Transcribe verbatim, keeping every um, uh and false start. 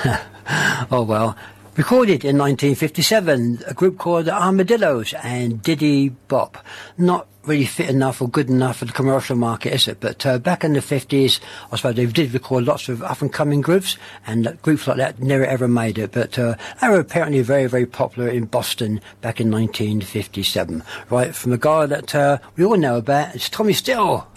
Oh, well. Recorded in nineteen fifty-seven, a group called the Armadillos and Diddy Bop. Not really fit enough or good enough for the commercial market, is it? But uh, back in the fifties, I suppose they did record lots of up-and-coming groups, and groups like that never ever made it. But uh, they were apparently very, very popular in Boston back in nineteen fifty-seven. Right, from a guy that uh, we all know about, it's Tommy Steele.